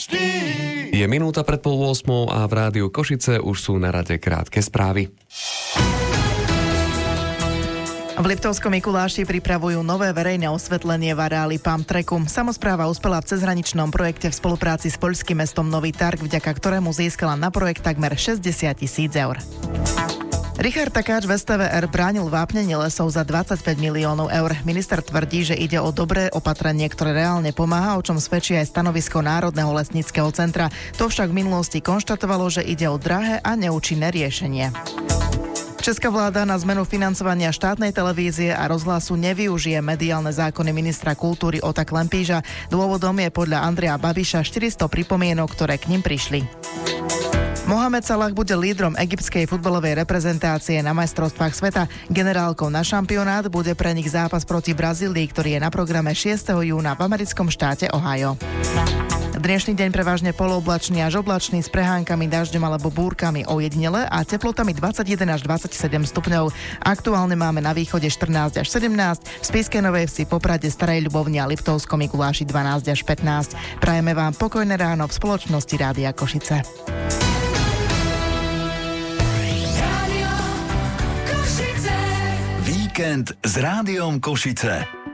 Je minúta pred 7:30 a v rádiu Košice už sú na rade krátke správy. V Liptovskom Mikuláši pripravujú nové verejné osvetlenie v areáli Pump Tracku. Samospráva uspela v cezhraničnom projekte v spolupráci s poľským mestom Nový Targ, vďaka ktorému získala na projekt takmer 60 000 eur. Richard Takáč v STVR bránil vápnenie lesov za 25 miliónov eur. Minister tvrdí, že ide o dobré opatrenie, ktoré reálne pomáha, o čom svedčí aj stanovisko Národného lesníckeho centra. To však v minulosti konštatovalo, že ide o drahé a neúčinné riešenie. Česká vláda na zmenu financovania štátnej televízie a rozhlasu nevyužije mediálne zákony ministra kultúry Ota Klempíža. Dôvodom je podľa Andreja Babiša 400 pripomienok, ktoré k nim prišli. Mohamed Salah bude lídrom egyptskej futbalovej reprezentácie na majstrovstvách sveta. Generálkou na šampionát bude pre nich zápas proti Brazílii, ktorý je na programe 6. júna v americkom štáte Ohio. Dnešný deň prevažne polooblačný až oblačný s prehánkami, dažďom alebo búrkami ojedinele a teplotami 21 až 27 stupňov. Aktuálne máme na východe 14 až 17, v Spišskej Novej Vsi, Poprade, Starej Ľubovni a Liptovskom Mikuláši 12 až 15. Prajeme vám pokojné ráno v spoločnosti Rádia Košice. Víkend s Rádiom Košice.